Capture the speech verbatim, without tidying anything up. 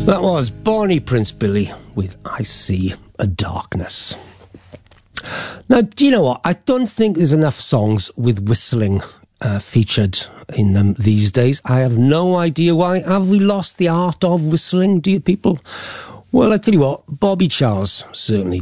That was Barney Prince Billy with I See a Darkness. Now, do you know what? I don't think there's enough songs with whistling uh, featured in them these days. I have no idea why. Have we lost the art of whistling, do you people? Well, I tell you what, Bobby Charles certainly